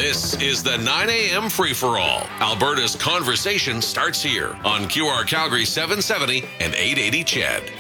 This is the 9 a.m. free-for-all. Alberta's conversation starts here on QR Calgary 770 and 880 CHED.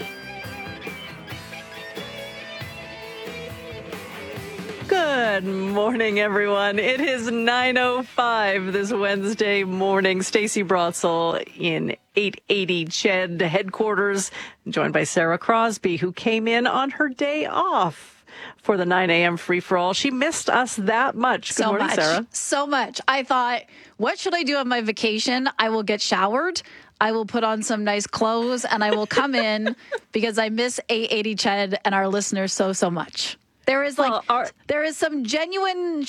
Good morning, everyone. It is 9:05 this Wednesday morning. Stacey Brotzel in 880 CHED headquarters, joined by Sarah Crosby, who came in on her day off for the 9 a.m. free-for-all. She missed us that much. Good morning, Sarah. So much. I thought, what should I do on my vacation? I will get showered. I will put on some nice clothes, and I will come in because I miss 880 CHED and our listeners so much. There is there is some genuine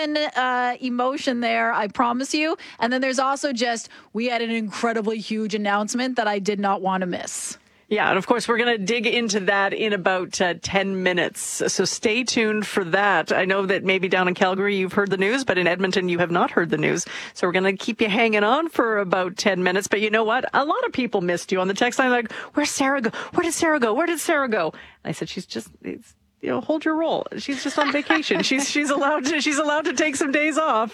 emotion there, I promise you. And then there's also just, we had an incredibly huge announcement that I did not want to miss. Yeah, and of course, we're going to dig into that in about 10 minutes. So stay tuned for that. I know that maybe down in Calgary you've heard the news, but in Edmonton you have not heard the news. So we're going to keep you hanging on for about 10 minutes. But you know what? A lot of people missed you on the text line. Like, where's Sarah go? Where did Sarah go? Where did Sarah go? And I said, hold your roll. She's just on vacation. she's allowed to take some days off,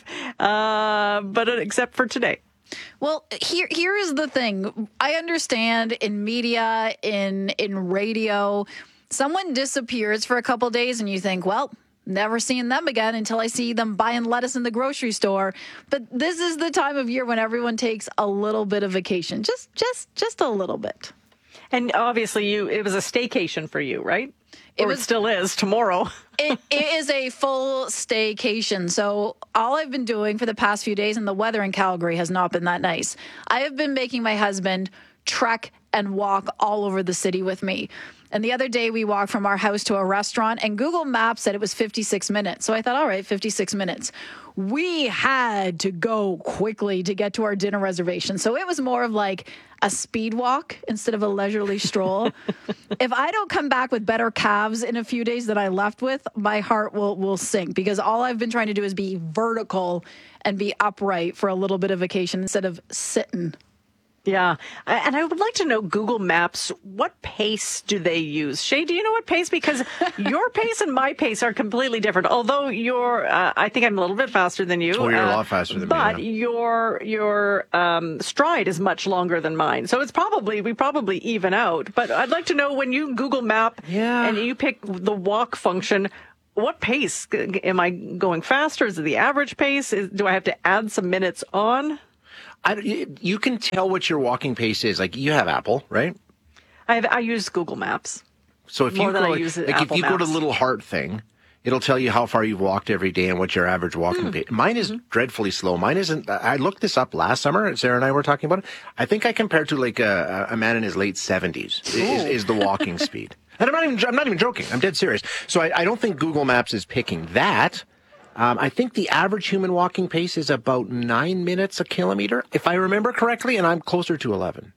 but except for today. Well, here is the thing. I understand in media, in radio, someone disappears for a couple days and you think, well, never seeing them again until I see them buying lettuce in the grocery store. But this is the time of year when everyone takes a little bit of vacation, just a little bit. And obviously it was a staycation for you, right? It still is tomorrow. It is a full staycation. So all I've been doing for the past few days, and the weather in Calgary has not been that nice, I have been making my husband trek and walk all over the city with me. And the other day we walked from our house to a restaurant, and Google Maps said it was 56 minutes. So I thought, all right, 56 minutes. We had to go quickly to get to our dinner reservation. So it was more of like a speed walk instead of a leisurely stroll. If I don't come back with better calves in a few days than I left with, my heart will sink, because all I've been trying to do is be vertical and be upright for a little bit of vacation instead of sitting. Yeah. And I would like to know, Google Maps, what pace do they use? Shay, do you know what pace? Because your pace and my pace are completely different. Although I think I'm a little bit faster than you. Oh, you're a lot faster than me. But your stride is much longer than mine. So we probably even out. But I'd like to know, when you Google Map and you pick the walk function, what pace? Am I going faster? Is it the average pace? Do I have to add some minutes on? You can tell what your walking pace is. Like, you have Apple, right? I use Google Maps. So if you go to the little heart thing, it'll tell you how far you've walked every day and what your average walking pace. Mine is dreadfully slow. Mine isn't. I looked this up last summer. Sarah and I were talking about it. I think I compared to like a man in his late 70s is the walking speed. And I'm not even joking. I'm dead serious. So I don't think Google Maps is picking that. I think the average human walking pace is about 9 minutes a kilometer, if I remember correctly, and I'm closer to 11.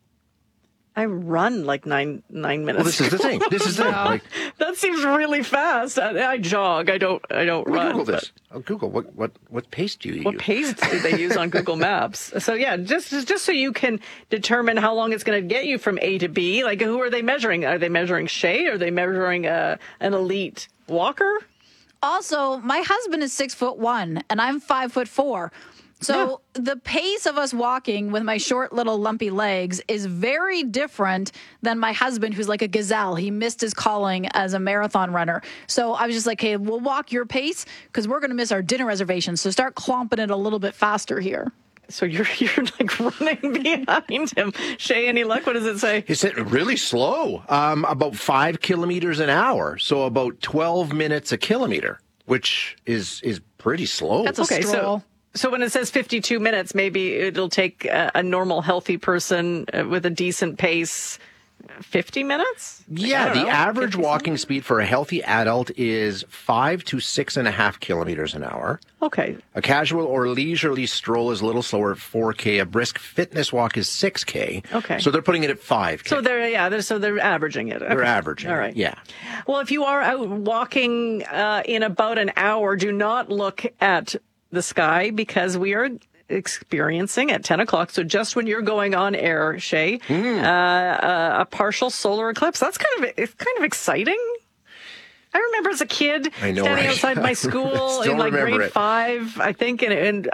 I run like nine minutes. Well, this is the thing. That seems really fast. I jog. I don't run. Google this. Google what pace do you use? What pace do they use on Google Maps? So yeah, just so you can determine how long it's going to get you from A to B. Like, who are they measuring? Are they measuring Shay? Are they measuring an elite walker? Also, my husband is 6'1" and I'm 5'4". So the pace of us walking with my short little lumpy legs is very different than my husband, who's like a gazelle. He missed his calling as a marathon runner. So I was just like, hey, we'll walk your pace because we're going to miss our dinner reservation. So start clomping it a little bit faster here. So you're like running behind him. Shay, any luck? What does it say? It's really slow. About 5 kilometers an hour. So about 12 minutes a kilometer, which is pretty slow. That's a stroll. So when it says 52 minutes, maybe it'll take a normal, healthy person with a decent pace 50 minutes? Yeah, the average walking speed for a healthy adult is 5 to 6.5 kilometers an hour. Okay. A casual or leisurely stroll is a little slower at 4K. A brisk fitness walk is 6K. Okay. So they're putting it at 5K. So they're averaging it. Okay. They're averaging. All right. Yeah. Well, if you are out walking in about an hour, do not look at the sky, because we are experiencing at 10 o'clock, so just when you're going on air, Shay, a partial solar eclipse. It's kind of exciting. I remember as a kid standing right? outside my school in like grade 5, I think, and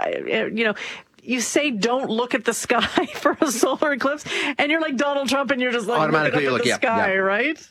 you say don't look at the sky for a solar eclipse, and you're like Donald Trump, and you're just like automatically looking up at the sky, right?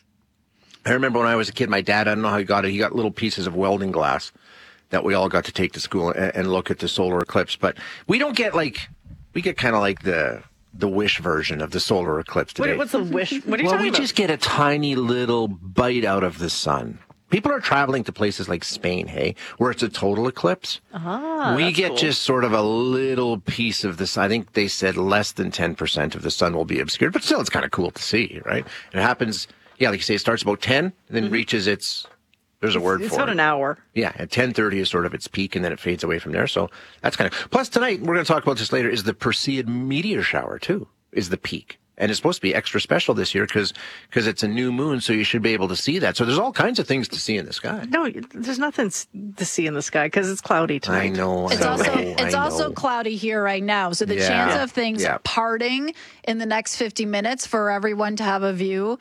I remember when I was a kid, my dad, I don't know how he got it. He got little pieces of welding glass that we all got to take to school and look at the solar eclipse. But we don't get we get kind of like the Wish version of the solar eclipse today. What's the Wish? What are you talking about? Well, we just get a tiny little bite out of the sun. People are traveling to places like Spain, hey, where it's a total eclipse. We get cool. Just sort of a little piece of the sun. I think they said less than 10% of the sun will be obscured, but still it's kind of cool to see, right? It happens, like you say, it starts about 10 and then reaches there's a word for it. It's about an hour. Yeah, at 10:30 is sort of its peak, and then it fades away from there. So that's kind of... Plus, tonight, we're going to talk about this later, is the Perseid meteor shower, too, is the peak. And it's supposed to be extra special this year because it's a new moon, so you should be able to see that. So there's all kinds of things to see in the sky. No, there's nothing to see in the sky because it's cloudy tonight. I know. It's also cloudy here right now. So the chance of things parting in the next 50 minutes for everyone to have a view,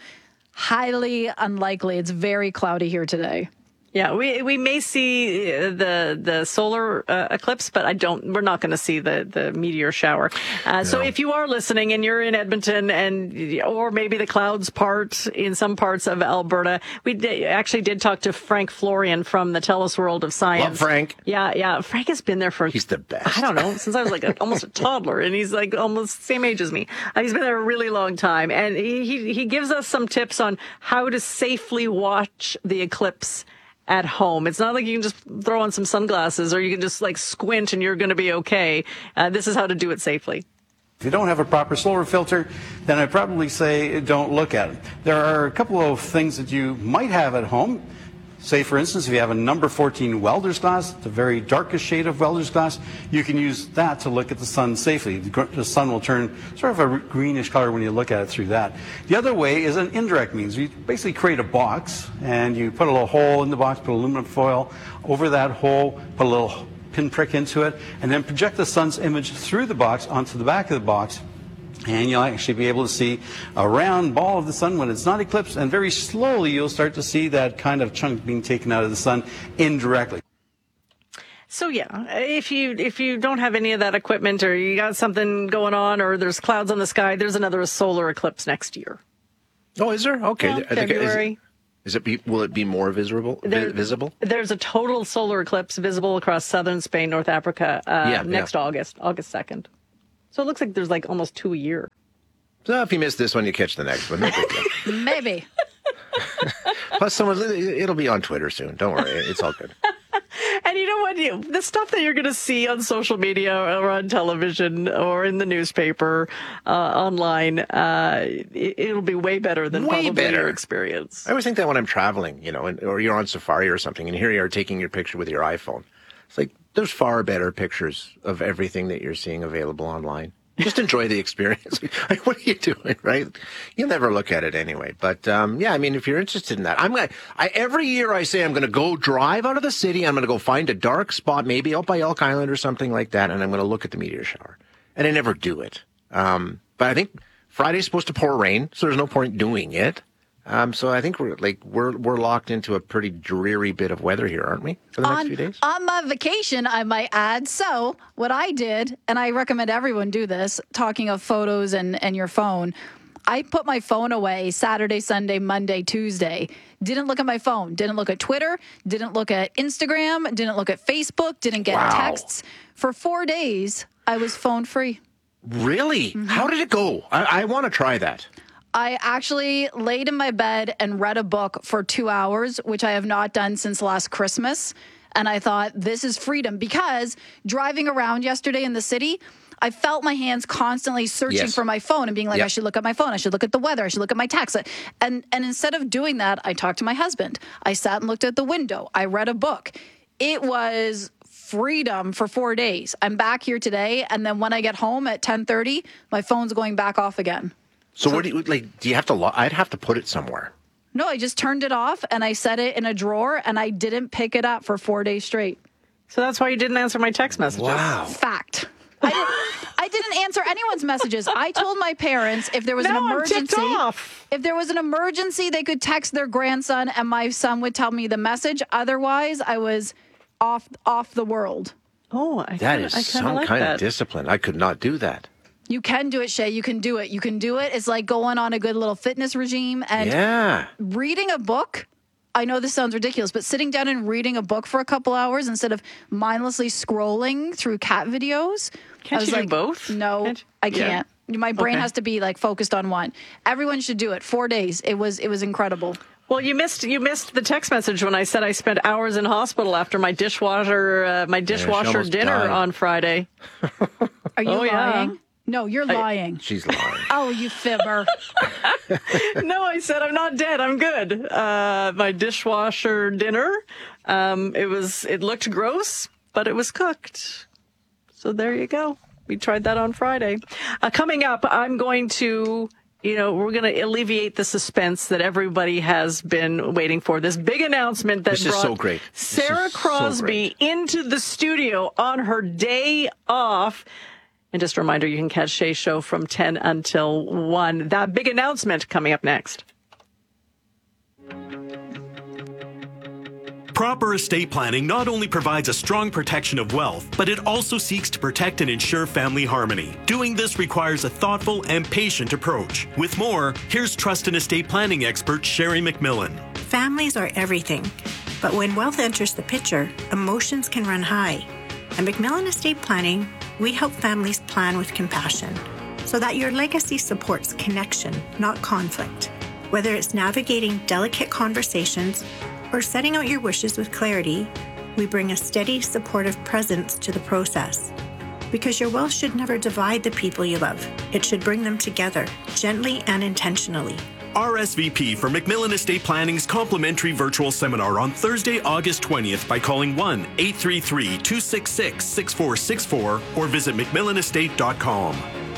highly unlikely. It's very cloudy here today. Yeah, we may see the solar eclipse, but we're not going to see the meteor shower. So if you are listening and you're in Edmonton or maybe the clouds part in some parts of Alberta, we actually did talk to Frank Florian from the TELUS World of Science. Love Frank. Yeah. Frank has been there he's the best. I don't know, since I was like almost a toddler, and he's like almost the same age as me. He's been there a really long time, and he gives us some tips on how to safely watch the eclipse at home. It's not like you can just throw on some sunglasses or you can just like squint and you're going to be okay. This is how to do it safely. If you don't have a proper solar filter, then I'd probably say don't look at it. There are a couple of things that you might have at home. Say, for instance, if you have a number 14 welder's glass, the very darkest shade of welder's glass, you can use that to look at the sun safely. The sun will turn sort of a greenish color when you look at it through that. The other way is an indirect means. You basically create a box, and you put a little hole in the box, put aluminum foil over that hole, put a little pinprick into it, and then project the sun's image through the box onto the back of the box. And you'll actually be able to see a round ball of the sun when it's not eclipsed, and very slowly you'll start to see that kind of chunk being taken out of the sun indirectly. So if you don't have any of that equipment, or you got something going on, or there's clouds on the sky, there's another solar eclipse next year. Oh, is there? Okay. Yeah, February. Will it be more visible? There's a total solar eclipse visible across southern Spain, North Africa, next August 2nd. So it looks like there's like almost 2 a year. So if you miss this one, you catch the next one. No big deal. Maybe. Plus, it'll be on Twitter soon. Don't worry. It's all good. And you know what? The stuff that you're going to see on social media or on television or in the newspaper, online, it'll be way better than your experience. I always think that when I'm traveling, or you're on Safari or something, and here you are taking your picture with your iPhone. It's like, there's far better pictures of everything that you're seeing available online. Just enjoy the experience. Like, what are you doing, right? You'll never look at it anyway. But, if you're interested in that, every year I say I'm going to go drive out of the city. I'm going to go find a dark spot, maybe out by Elk Island or something like that, and I'm going to look at the meteor shower. And I never do it. But I think Friday's supposed to pour rain, so there's no point doing it. So I think we're locked into a pretty dreary bit of weather here, aren't we, for the next few days? On my vacation, I might add. So what I did, and I recommend everyone do this, talking of photos and your phone, I put my phone away Saturday, Sunday, Monday, Tuesday. Didn't look at my phone. Didn't look at Twitter. Didn't look at Instagram. Didn't look at Facebook. Didn't get texts. For 4 days, I was phone free. Really? Mm-hmm. How did it go? I want to try that. I actually laid in my bed and read a book for 2 hours, which I have not done since last Christmas. And I thought, this is freedom, because driving around yesterday in the city, I felt my hands constantly searching for my phone and being like, I should look at my phone. I should look at the weather. I should look at my text. And instead of doing that, I talked to my husband. I sat and looked at the window. I read a book. It was freedom for 4 days. I'm back here today. And then when I get home at 10:30, my phone's going back off again. So what do you have to, I'd have to put it somewhere. No, I just turned it off and I set it in a drawer and I didn't pick it up for 4 days straight. So that's why you didn't answer my text messages. Wow. Fact. I didn't answer anyone's messages. I told my parents if there was an emergency, they could text their grandson and my son would tell me the message. Otherwise, I was off the world. Oh, that is some kind of discipline. I could not do that. You can do it, Shay. You can do it. It's like going on a good little fitness regime and reading a book. I know this sounds ridiculous, but sitting down and reading a book for a couple hours instead of mindlessly scrolling through cat videos. Can't you do both? No, I can't. Yeah. My brain has to be like focused on one. Everyone should do it. 4 days. It was incredible. Well, you missed the text message when I said I spent hours in hospital after my dishwasher dinner on Friday. Are you lying? No, you're lying. She's lying. Oh, you fibber. No, I said I'm not dead. I'm good. My dishwasher dinner, it looked gross, but it was cooked. So there you go. We tried that on Friday. Coming up, I'm going to, we're going to alleviate the suspense that everybody has been waiting for. This big announcement that brought so great. Sarah Crosby into the studio on her day off. And just a reminder, you can catch Shay's show from 10 until 1. That big announcement coming up next. Proper estate planning not only provides a strong protection of wealth, but it also seeks to protect and ensure family harmony. Doing this requires a thoughtful and patient approach. With more, here's trust and estate planning expert Sherry McMillan. Families are everything, but when wealth enters the picture, emotions can run high. At McMillan Estate Planning, we help families plan with compassion so that your legacy supports connection, not conflict. Whether it's navigating delicate conversations or setting out your wishes with clarity, we bring a steady, supportive presence to the process. Because your wealth should never divide the people you love. It should bring them together, gently and intentionally. RSVP for McMillan Estate Planning's complimentary virtual seminar on Thursday, August 20th by calling 1-833-266-6464 or visit McMillanestate.com.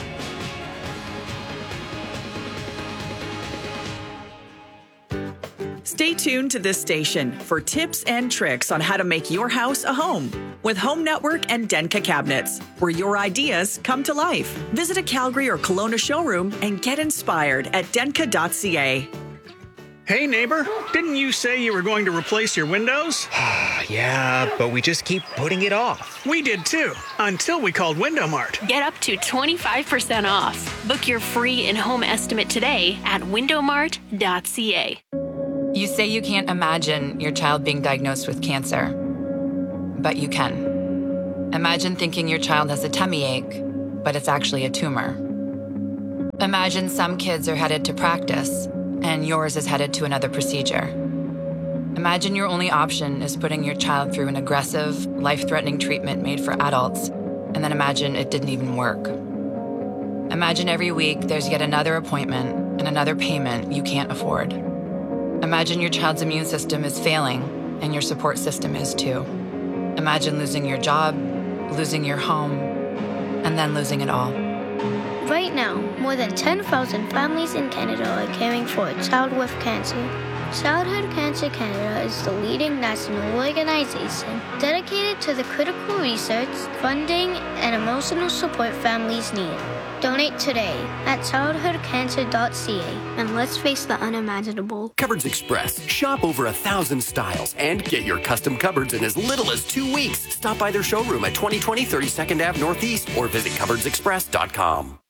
Stay tuned to this station for tips and tricks on how to make your house a home with Home Network and Denka Cabinets, where your ideas come to life. Visit a Calgary or Kelowna showroom and get inspired at denka.ca. Hey neighbor, didn't you say you were going to replace your windows? Yeah, but we just keep putting it off. We did too, until we called Window Mart. Get up to 25% off. Book your free in-home estimate today at windowmart.ca. You say you can't imagine your child being diagnosed with cancer, but you can. Imagine thinking your child has a tummy ache, but it's actually a tumor. Imagine some kids are headed to practice, and yours is headed to another procedure. Imagine your only option is putting your child through an aggressive, life-threatening treatment made for adults, and then imagine it didn't even work. Imagine every week there's yet another appointment and another payment you can't afford. Imagine your child's immune system is failing, and your support system is too. Imagine losing your job, losing your home, and then losing it all. Right now, more than 10,000 families in Canada are caring for a child with cancer. Childhood Cancer Canada is the leading national organization dedicated to the critical research, funding, and emotional support families need. Donate today at childhoodcancer.ca and let's face the unimaginable. Cupboards Express. Shop over 1,000 styles and get your custom cupboards in as little as 2 weeks. Stop by their showroom at 2020 32nd Ave Northeast or visit cupboardsexpress.com.